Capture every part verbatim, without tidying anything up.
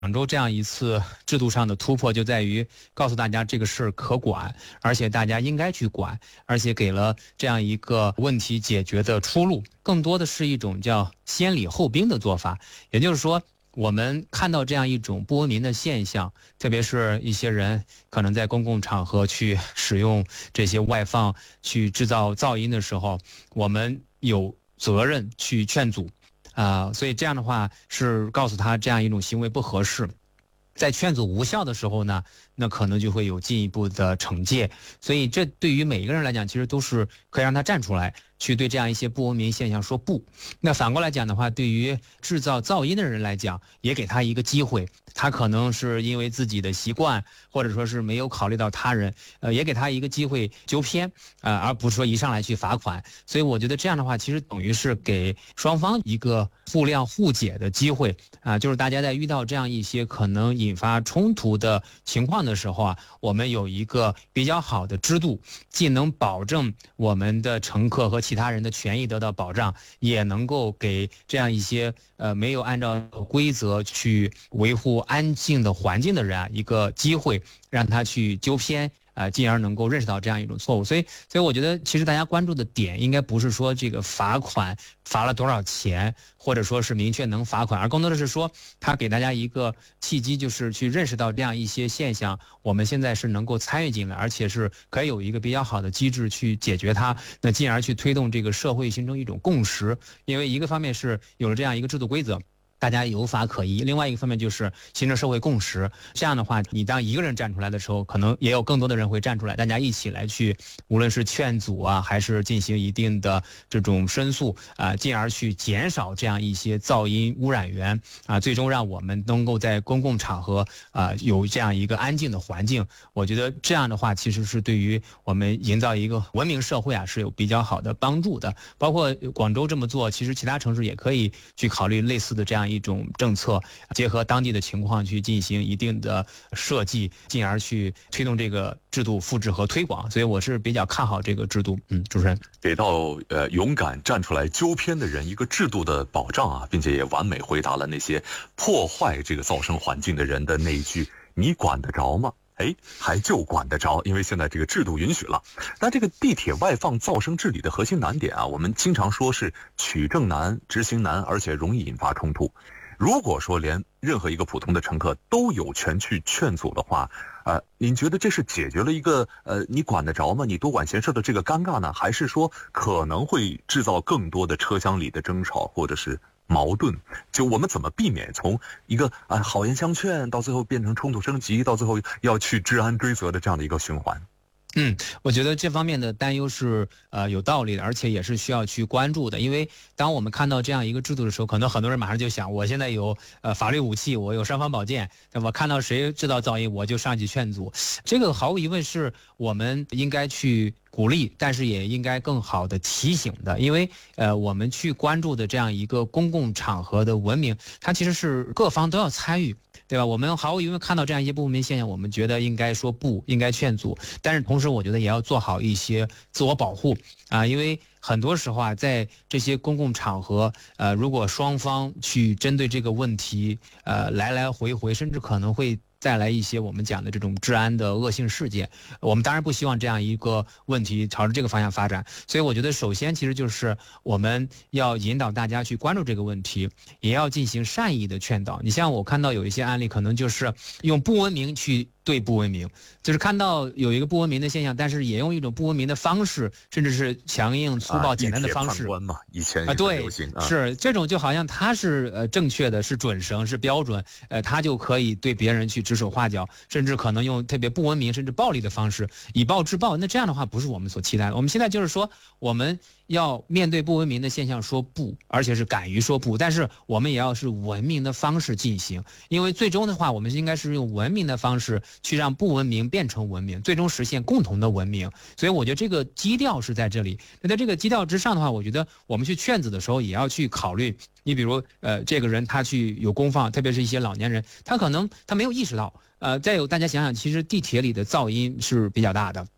广州这样一次制度上的突破，就在于告诉大家这个事儿可管，而且大家应该去管，而且给了这样一个问题解决的出路。更多的是一种叫先礼后兵的做法，也就是说，我们看到这样一种不文明的现象，特别是一些人可能在公共场合去使用这些外放去制造噪音的时候，我们有责任去劝阻。啊、呃，所以这样的话是告诉他这样一种行为不合适，在劝阻无效的时候呢，那可能就会有进一步的惩戒。所以这对于每一个人来讲，其实都是可以让他站出来，去对这样一些不文明现象说不。那反过来讲的话，对于制造噪音的人来讲，也给他一个机会。他可能是因为自己的习惯，或者说是没有考虑到他人，呃，也给他一个机会纠偏，啊、呃，而不是说一上来去罚款。所以我觉得这样的话，其实等于是给双方一个互谅互解的机会啊、呃，就是大家在遇到这样一些可能引发冲突的情况的时候啊，我们有一个比较好的制度，既能保证我们的乘客和其他人的权益得到保障，也能够给这样一些呃没有按照规则去维护安静的环境的人啊一个机会，让他去纠偏。呃，进而能够认识到这样一种错误，所以，所以我觉得，其实大家关注的点应该不是说这个罚款罚了多少钱，或者说是明确能罚款，而更多的是说，他给大家一个契机，就是去认识到这样一些现象，我们现在是能够参与进来，而且是可以有一个比较好的机制去解决它，那进而去推动这个社会形成一种共识，因为一个方面是有了这样一个制度规则。大家有法可依，另外一个方面就是形成社会共识。这样的话，你当一个人站出来的时候，可能也有更多的人会站出来，大家一起来去，无论是劝阻啊，还是进行一定的这种申诉啊，进而去减少这样一些噪音污染源啊，最终让我们能够在公共场合啊有这样一个安静的环境。我觉得这样的话，其实是对于我们营造一个文明社会啊是有比较好的帮助的。包括广州这么做，其实其他城市也可以去考虑类似的这样一种政策，结合当地的情况去进行一定的设计，进而去推动这个制度复制和推广。所以我是比较看好这个制度。嗯，主持人给到呃勇敢站出来纠偏的人一个制度的保障啊，并且也完美回答了那些破坏这个噪声环境的人的那一句“你管得着吗？”哎，还就管得着，因为现在这个制度允许了。那这个地铁外放噪声治理的核心难点啊，我们经常说是取证难、执行难，而且容易引发冲突。如果说连任何一个普通的乘客都有权去劝阻的话，呃，您觉得这是解决了一个呃你管得着吗？你多管闲事的这个尴尬呢，还是说可能会制造更多的车厢里的争吵或者是矛盾？就我们怎么避免从一个啊、呃、好言相劝到最后变成冲突升级，到最后要去治安追责的这样的一个循环？ 嗯，我觉得这方面的担忧是呃有道理的，而且也是需要去关注的。因为当我们看到这样一个制度的时候，可能很多人马上就想，我现在有呃法律武器，我有尚方宝剑，对吧？看到谁制造噪音，我就上去劝阻。这个毫无疑问是我们应该去鼓励，但是也应该更好的提醒的。因为呃我们去关注的这样一个公共场合的文明，它其实是各方都要参与。对吧？我们毫无疑问看到这样一些不文明现象，我们觉得应该说不，应该劝阻。但是同时，我觉得也要做好一些自我保护啊，因为很多时候啊，在这些公共场合，呃，如果双方去针对这个问题，呃，来来回回，甚至可能会带来一些我们讲的这种治安的恶性事件。我们当然不希望这样一个问题朝着这个方向发展，所以我觉得首先其实就是我们要引导大家去关注这个问题，也要进行善意的劝导。你像我看到有一些案例，可能就是用不文明去对不文明，就是看到有一个不文明的现象，但是也用一种不文明的方式，甚至是强硬、粗暴、简单的方式。 啊，嘛，以前啊，对， 啊、 是这种就好像他是呃正确的，是准绳，是标准，呃，他就可以对别人去指手画脚，甚至可能用特别不文明甚至暴力的方式以暴制暴。那这样的话不是我们所期待的。我们现在就是说，我们要面对不文明的现象说不，而且是敢于说不，但是我们也要是文明的方式进行，因为最终的话，我们应该是用文明的方式去让不文明变成文明，最终实现共同的文明。所以我觉得这个基调是在这里。那在这个基调之上的话，我觉得我们去劝阻的时候也要去考虑，你比如呃这个人他去有公放，特别是一些老年人，他可能他没有意识到，呃再有大家想想，其实地铁里的噪音是比较大的。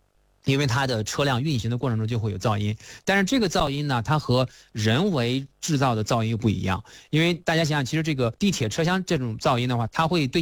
因为它的车辆运行的过程中就会有噪音。但是这个噪音呢，它和人为制造的噪音又不一样，因为大家想想，其实这个地铁车厢这种噪音的话，它会对